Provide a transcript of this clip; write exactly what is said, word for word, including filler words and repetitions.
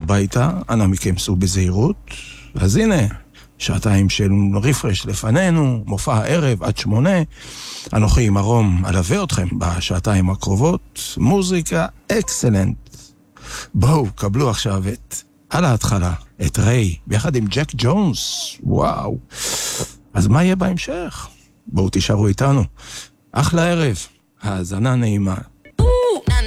הביתה, אנא מכם סעו בזהירות. אז הנה, שעתיים של רפרש לפנינו, מופע הערב עד שמונה. אנוכי עם הרום אלווה אתכם בשעתיים הקרובות. מוזיקה אקסלנט. בואו, קבלו עכשיו את, על ההתחלה, את ריי, ביחד עם ג'ק ג'ונס. וואו. אז מה יהיה בהמשך? בואו תישארו איתנו. אחלה ערב, האזנה נעימה.